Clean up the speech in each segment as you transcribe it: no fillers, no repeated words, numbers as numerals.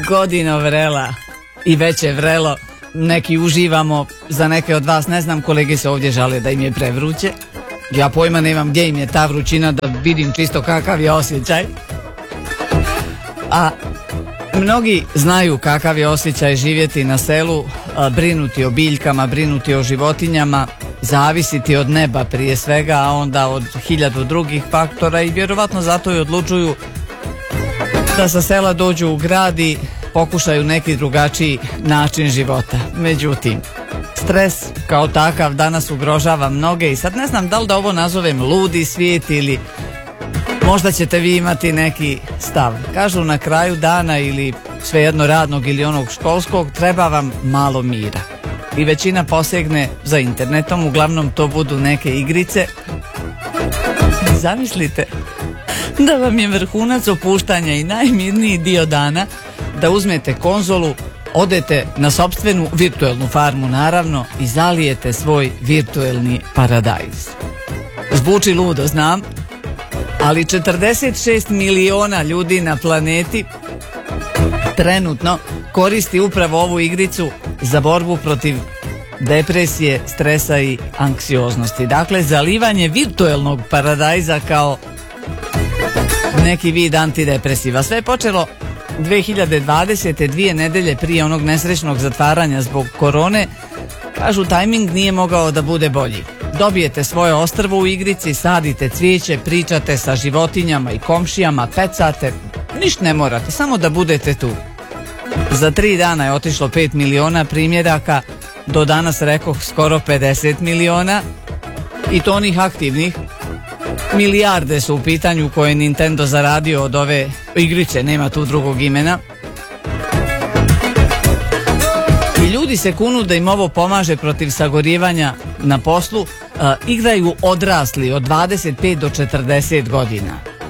godina vrela i već je vrelo. Neki uživamo, za neke od vas ne znam, kolege se ovdje žale da im je prevruće. Ja pojma nemam gdje im je ta vrućina da vidim čisto kakav je osjećaj. A mnogi znaju kakav je osjećaj živjeti na selu, brinuti o biljkama, brinuti o životinjama, zavisiti od neba prije svega, a onda od 1000 drugih faktora i vjerovatno zato i odlučuju da sa sela dođu u grad i pokušaju neki drugačiji način života. Međutim, stres kao takav danas ugrožava mnoge i sad ne znam da li da ovo nazovem ludi svijet ili možda ćete vi imati neki stav. Kažu na kraju dana ili svejedno radnog ili onog školskog treba vam malo mira. I većina posegne za internetom, uglavnom to budu neke igrice. Zamislite da vam je vrhunac opuštanja i najmirniji dio dana da uzmete konzolu, odete na sopstvenu virtualnu farmu naravno i zalijete svoj virtualni paradajz. Zvuči ludo, znam, ali 46 miliona ljudi na planeti trenutno koristi upravo ovu igricu za borbu protiv depresije, stresa i anksioznosti. Dakle, zalivanje virtualnog paradajza kao neki vid antidepresiva. Sve je počelo 2020. 2 nedelje prije onog nesrećnog zatvaranja zbog korone. Kažu, tajming nije mogao da bude bolji. Dobijete svoje ostrvo u igrici, sadite cvijeće, pričate sa životinjama i komšijama, pecate. Ništa ne morate, samo da budete tu. Za 3 dana je otišlo 5 miliona primjeraka, do danas rekoh skoro 50 miliona i to onih aktivnih. Milijarde su u pitanju koje je Nintendo zaradio od ove igrice, nema tu drugog imena. I ljudi se kunu da im ovo pomaže protiv sagorijevanja na poslu. Igraju odrasli od 25 do 40 godina.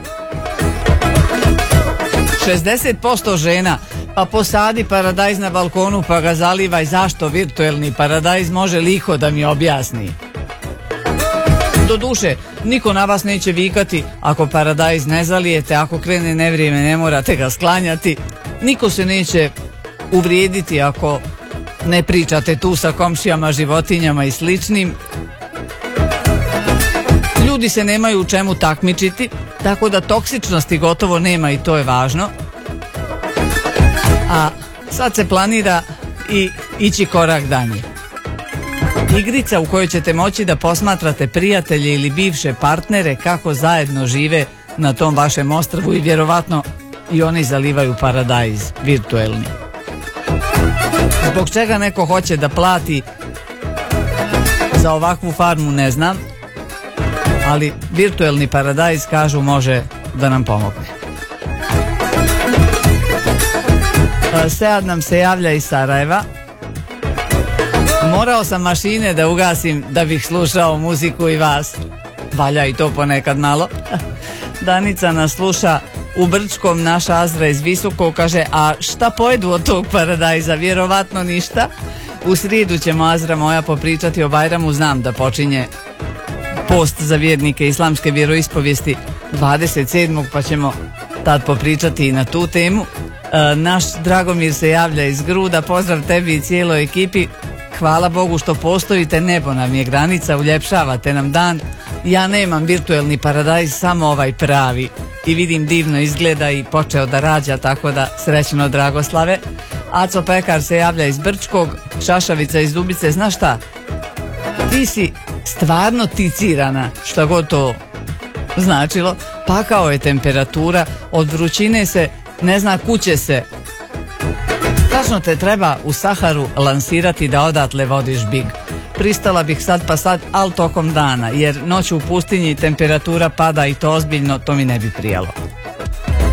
60% žena, pa posadi paradajz na balkonu pa ga zalivaj. Zašto virtualni paradajz, može liho da mi objasni. Doduše, niko na vas neće vikati ako paradajz ne zalijete, ako krene nevrijeme ne morate ga sklanjati. Niko se neće uvrijediti ako ne pričate tu sa komšijama, životinjama i sličnim. Ljudi se nemaju u čemu takmičiti, tako da toksičnosti gotovo nema i to je važno. A sad se planira i ići korak dalje. Igrica u kojoj ćete moći da posmatrate prijatelje ili bivše partnere kako zajedno žive na tom vašem ostrvu i vjerovatno i oni zalivaju paradajz virtuelni. Zbog čega neko hoće da plati za ovakvu farmu ne znam, ali virtualni paradajz, kažu, može da nam pomogne. Sead nam se javlja iz Sarajeva. Morao sam mašine da ugasim da bih slušao muziku i vas. Valja i to ponekad malo. Danica nas sluša u Brčkom, naša Azra iz Visokog, kaže, a šta pojedu od tog paradajza? Vjerovatno ništa. U sridu ćemo, Azra moja, popričati o Bajramu. Znam da počinje post za vjernike islamske vjeroispovijesti 27. pa ćemo tad popričati i na tu temu. Naš Dragomir se javlja iz Gruda. Pozdrav tebi i cijeloj ekipi. Hvala Bogu što postojite, nebo nam je granica, uljepšavate nam dan. Ja nemam virtualni paradajz, samo ovaj pravi. I vidim, divno izgleda i počeo da rađa, tako da srećno Dragoslave. Aco Pekar se javlja iz Brčkog. Šašavica iz Dubice. Znaš šta? Ti si stvarno ticirana, šta god to značilo. Pakao je temperatura, od vrućine se ne zna kuće se. Tačno te treba u Saharu lansirati da odatle vodiš big. Pristala bih sad pa sad, al tokom dana, jer noću u pustinji temperatura pada i to ozbiljno, to mi ne bi prijalo.